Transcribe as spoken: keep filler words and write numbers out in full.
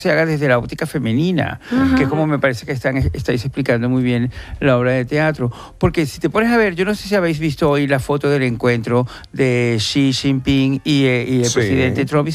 se haga desde la óptica femenina, Ajá. que es como me parece que están, estáis explicando muy bien la obra de teatro. Porque si te pones a ver, yo no sé si habéis visto hoy la foto del encuentro de Xi Jinping y, eh, y el Sí. presidente Trump,